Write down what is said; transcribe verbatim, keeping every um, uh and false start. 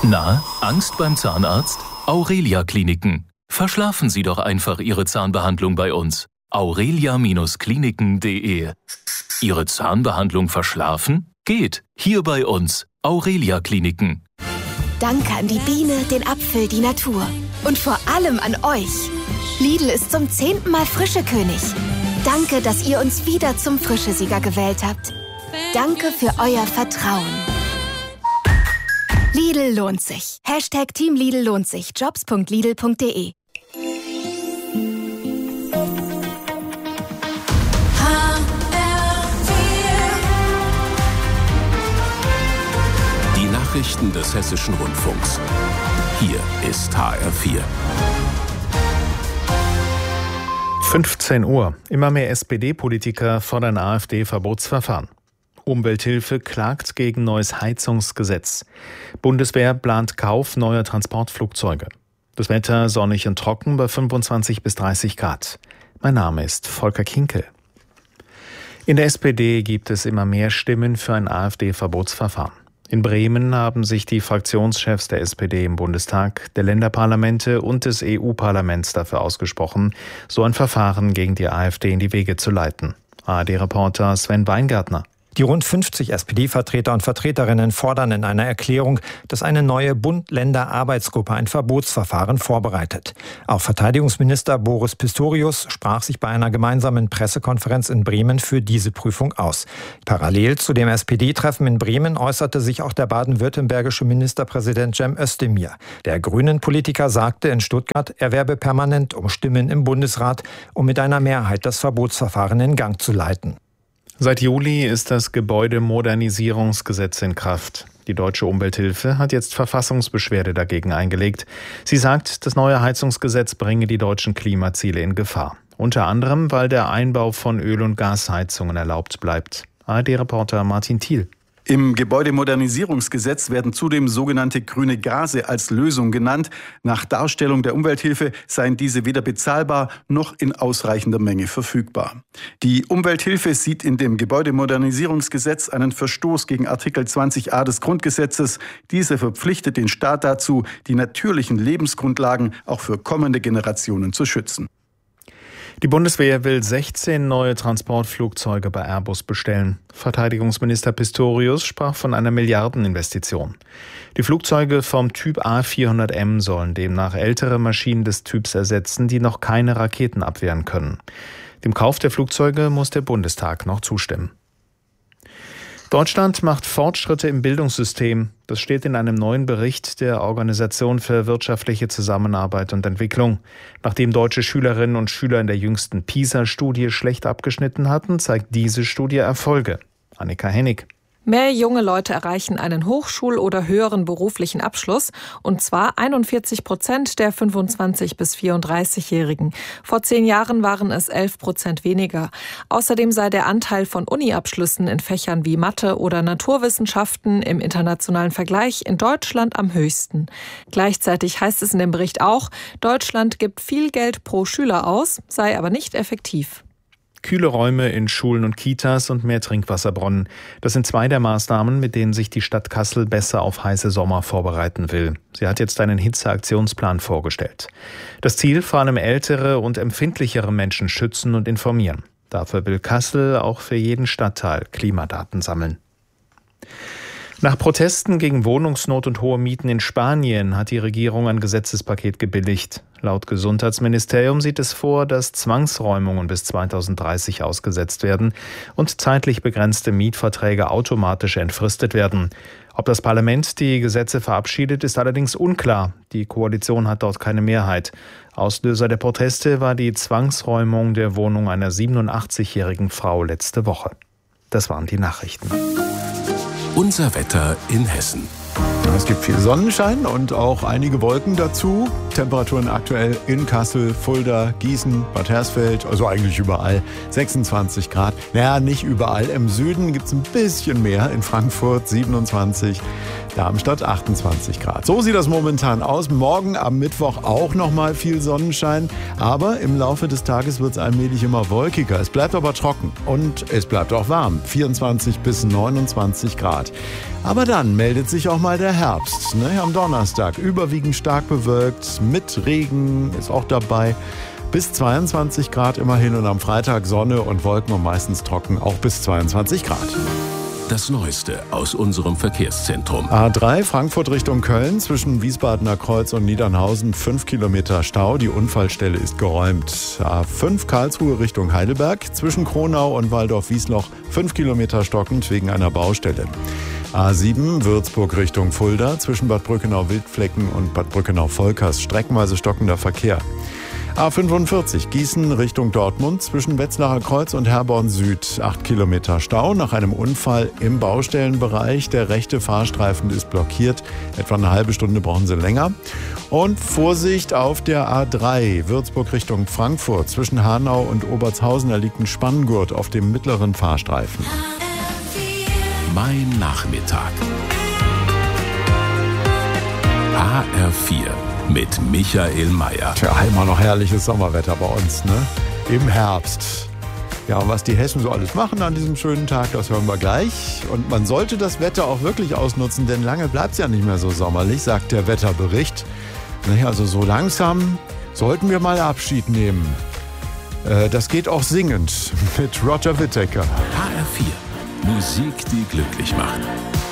Na, Angst beim Zahnarzt? Aurelia Kliniken. Verschlafen Sie doch einfach Ihre Zahnbehandlung bei uns. aurelia Kliniken punkt de. Ihre Zahnbehandlung verschlafen? Geht. Hier bei uns. Aurelia Kliniken. Danke an die Biene, den Apfel, die Natur. Und vor allem an euch. Lidl ist zum zehnten Mal Frischekönig. Danke, dass ihr uns wieder zum Frischesieger gewählt habt. Danke für euer Vertrauen. Lidl lohnt sich. Hashtag Team Lidl lohnt sich. Jobs punkt lidl punkt de. Die Nachrichten des Hessischen Rundfunks. Hier ist H R vier. fünfzehn Uhr. Immer mehr S P D-Politiker fordern AfD-Verbotsverfahren. Umwelthilfe klagt gegen neues Heizungsgesetz. Bundeswehr plant Kauf neuer Transportflugzeuge. Das Wetter sonnig und trocken bei fünfundzwanzig bis dreißig Grad. Mein Name ist Volker Kinkel. In der S P D gibt es immer mehr Stimmen für ein AfD-Verbotsverfahren. In Bremen haben sich die Fraktionschefs der S P D im Bundestag, der Länderparlamente und des E U-Parlaments dafür ausgesprochen, so ein Verfahren gegen die AfD in die Wege zu leiten. A R D-Reporter Sven Weingärtner. Die rund fünfzig S P D-Vertreter und Vertreterinnen fordern in einer Erklärung, dass eine neue Bund-Länder-Arbeitsgruppe ein Verbotsverfahren vorbereitet. Auch Verteidigungsminister Boris Pistorius sprach sich bei einer gemeinsamen Pressekonferenz in Bremen für diese Prüfung aus. Parallel zu dem S P D-Treffen in Bremen äußerte sich auch der baden-württembergische Ministerpräsident Cem Özdemir. Der Grünen-Politiker sagte in Stuttgart, er werbe permanent um Stimmen im Bundesrat, um mit einer Mehrheit das Verbotsverfahren in Gang zu leiten. Seit Juli ist das Gebäudemodernisierungsgesetz in Kraft. Die Deutsche Umwelthilfe hat jetzt Verfassungsbeschwerde dagegen eingelegt. Sie sagt, das neue Heizungsgesetz bringe die deutschen Klimaziele in Gefahr. Unter anderem, weil der Einbau von Öl- und Gasheizungen erlaubt bleibt. A R D-Reporter Martin Thiel. Im Gebäudemodernisierungsgesetz werden zudem sogenannte grüne Gase als Lösung genannt. Nach Darstellung der Umwelthilfe seien diese weder bezahlbar noch in ausreichender Menge verfügbar. Die Umwelthilfe sieht in dem Gebäudemodernisierungsgesetz einen Verstoß gegen Artikel zwanzig a des Grundgesetzes. Dieser verpflichtet den Staat dazu, die natürlichen Lebensgrundlagen auch für kommende Generationen zu schützen. Die Bundeswehr will sechzehn neue Transportflugzeuge bei Airbus bestellen. Verteidigungsminister Pistorius sprach von einer Milliardeninvestition. Die Flugzeuge vom Typ A vierhundert M sollen demnach ältere Maschinen des Typs ersetzen, die noch keine Raketen abwehren können. Dem Kauf der Flugzeuge muss der Bundestag noch zustimmen. Deutschland macht Fortschritte im Bildungssystem. Das steht in einem neuen Bericht der Organisation für wirtschaftliche Zusammenarbeit und Entwicklung. Nachdem deutsche Schülerinnen und Schüler in der jüngsten PISA-Studie schlecht abgeschnitten hatten, zeigt diese Studie Erfolge. Annika Hennig. Mehr junge Leute erreichen einen Hochschul- oder höheren beruflichen Abschluss, und zwar einundvierzig Prozent der fünfundzwanzig- bis vierunddreißigjährigen. Vor zehn Jahren waren es elf Prozent weniger. Außerdem sei der Anteil von Uni-Abschlüssen in Fächern wie Mathe oder Naturwissenschaften im internationalen Vergleich in Deutschland am höchsten. Gleichzeitig heißt es in dem Bericht auch, Deutschland gibt viel Geld pro Schüler aus, sei aber nicht effektiv. Kühle Räume in Schulen und Kitas und mehr Trinkwasserbrunnen. Das sind zwei der Maßnahmen, mit denen sich die Stadt Kassel besser auf heiße Sommer vorbereiten will. Sie hat jetzt einen Hitzeaktionsplan vorgestellt. Das Ziel, vor allem ältere und empfindlichere Menschen schützen und informieren. Dafür will Kassel auch für jeden Stadtteil Klimadaten sammeln. Nach Protesten gegen Wohnungsnot und hohe Mieten in Spanien hat die Regierung ein Gesetzespaket gebilligt. Laut Gesundheitsministerium sieht es vor, dass Zwangsräumungen bis zweitausenddreißig ausgesetzt werden und zeitlich begrenzte Mietverträge automatisch entfristet werden. Ob das Parlament die Gesetze verabschiedet, ist allerdings unklar. Die Koalition hat dort keine Mehrheit. Auslöser der Proteste war die Zwangsräumung der Wohnung einer siebenundachtzigjährigen Frau letzte Woche. Das waren die Nachrichten. Unser Wetter in Hessen. Es gibt viel Sonnenschein und auch einige Wolken dazu. Temperaturen aktuell in Kassel, Fulda, Gießen, Bad Hersfeld, also eigentlich überall sechsundzwanzig Grad. Naja, nicht überall. Im Süden gibt es ein bisschen mehr. In Frankfurt siebenundzwanzig, Darmstadt achtundzwanzig Grad. So sieht das momentan aus. Morgen am Mittwoch auch nochmal viel Sonnenschein. Aber im Laufe des Tages wird es allmählich immer wolkiger. Es bleibt aber trocken und es bleibt auch warm. vierundzwanzig bis neunundzwanzig Grad. Aber dann meldet sich auch mal der Herbst. Ne? Am Donnerstag überwiegend stark bewölkt, mit Regen ist auch dabei. Bis zweiundzwanzig Grad immerhin und am Freitag Sonne und Wolken und meistens trocken, auch bis zweiundzwanzig Grad. Das Neueste aus unserem Verkehrszentrum. A drei Frankfurt Richtung Köln zwischen Wiesbadener Kreuz und Niedernhausen fünf Kilometer Stau. Die Unfallstelle ist geräumt. A fünf Karlsruhe Richtung Heidelberg zwischen Kronau und Waldorf-Wiesloch fünf Kilometer stockend wegen einer Baustelle. A sieben Würzburg Richtung Fulda zwischen Bad Brückenau-Wildflecken und Bad Brückenau-Volkers streckenweise stockender Verkehr. A fünfundvierzig Gießen Richtung Dortmund zwischen Wetzlarer Kreuz und Herborn Süd. acht Kilometer Stau nach einem Unfall im Baustellenbereich. Der rechte Fahrstreifen ist blockiert. Etwa eine halbe Stunde brauchen Sie länger. Und Vorsicht auf der A drei Würzburg Richtung Frankfurt. Zwischen Hanau und Obertshausen, da liegt ein Spanngurt auf dem mittleren Fahrstreifen. Mein Nachmittag. H R vier. Mit Michael Mayer. Tja, immer noch herrliches Sommerwetter bei uns, ne? Im Herbst. Ja, und was die Hessen so alles machen an diesem schönen Tag, das hören wir gleich. Und man sollte das Wetter auch wirklich ausnutzen, denn lange bleibt es ja nicht mehr so sommerlich, sagt der Wetterbericht. Naja, also so langsam sollten wir mal Abschied nehmen. Äh, das geht auch singend mit Roger Whittaker. H R vier. Musik, die glücklich macht.